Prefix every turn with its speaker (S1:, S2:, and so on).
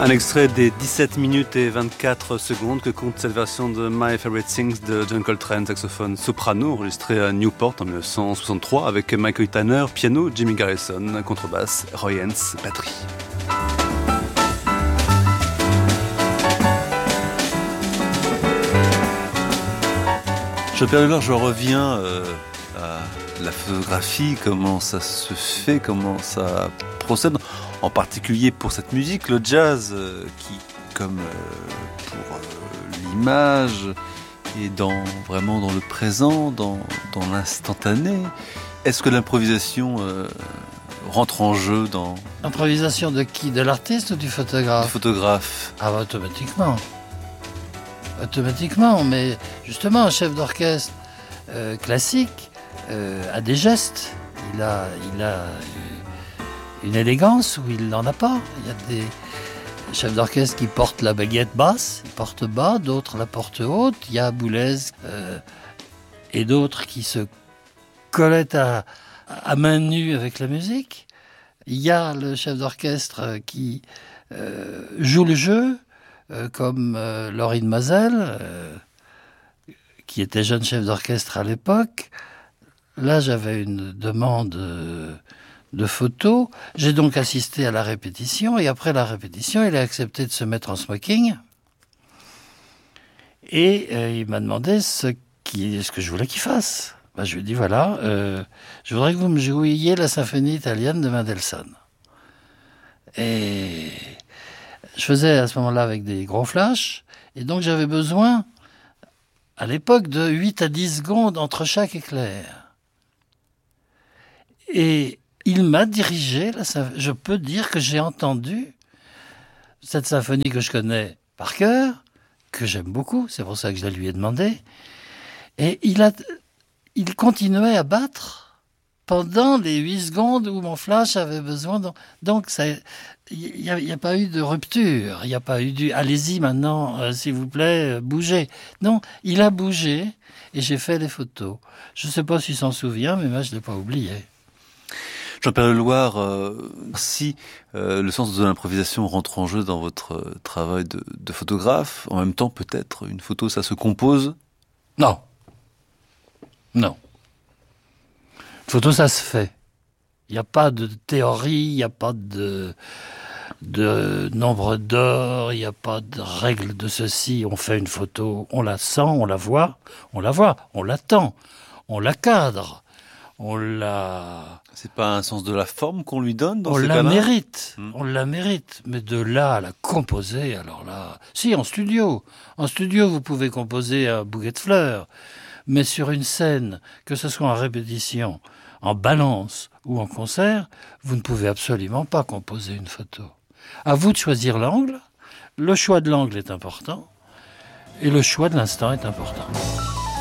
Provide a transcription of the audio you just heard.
S1: Un extrait des 17 minutes et 24 secondes que compte cette version de My Favorite Things de John Coltrane, saxophone soprano, enregistré à Newport en 1963 avec Michael Tanner, piano, Jimmy Garrison, contrebasse, Roy Haynes, batterie. Jean-Pierre Delors, je reviens à la photographie, comment ça se fait, comment ça procède, en particulier pour cette musique, le jazz, qui, comme pour l'image, est vraiment dans le présent, dans l'instantané. Est-ce que l'improvisation rentre en jeu dans...
S2: L'improvisation de qui? De l'artiste ou du photographe?
S1: Du photographe.
S2: Ah bah, automatiquement. Automatiquement, mais justement, un chef d'orchestre classique a des gestes. Il a une élégance où il n'en a pas. Il y a des chefs d'orchestre qui portent la baguette basse, ils portent bas, d'autres la portent haute. Il y a Boulez et d'autres qui se collaient à main nue avec la musique. Il y a le chef d'orchestre qui joue le jeu, comme Laurine Mazel, qui était jeune chef d'orchestre à l'époque. Là, j'avais une demande de photos. J'ai donc assisté à la répétition, et après la répétition, il a accepté de se mettre en smoking. Et il m'a demandé ce que je voulais qu'il fasse. Je lui ai dit, voilà, je voudrais que vous me jouiez la symphonie italienne de Mendelssohn. Et je faisais à ce moment-là avec des gros flashs, et donc j'avais besoin, à l'époque, de 8 à 10 secondes entre chaque éclair. Et il m'a dirigé, je peux dire que j'ai entendu cette symphonie que je connais par cœur, que j'aime beaucoup, c'est pour ça que je la lui ai demandé, et il continuait à battre pendant les 8 secondes où mon flash avait besoin. Donc, il n'y a pas eu de rupture. Il n'y a pas eu allez-y maintenant, s'il vous plaît, bougez. Non, il a bougé et j'ai fait les photos. Je ne sais pas s'il s'en souvient, mais moi, je ne l'ai pas oublié.
S1: Jean-Pierre Leloir, si le sens de l'improvisation rentre en jeu dans votre travail de photographe, en même temps, peut-être, une photo, ça se compose?
S2: Non. Photo, ça se fait. Il n'y a pas de théorie, il n'y a pas de nombre d'or, il n'y a pas de règle de ceci. On fait une photo, on la sent, on la voit, on l'attend, on la cadre, on la...
S1: C'est pas un sens de la forme qu'on lui donne dans
S2: ce
S1: cas-là?
S2: On la mérite. Mais de là à la composer, alors là... Si, en studio. En studio, vous pouvez composer un bouquet de fleurs. Mais sur une scène, que ce soit en répétition, en balance ou en concert, vous ne pouvez absolument pas composer une photo. À vous de choisir l'angle. Le choix de l'angle est important et le choix de l'instant est important.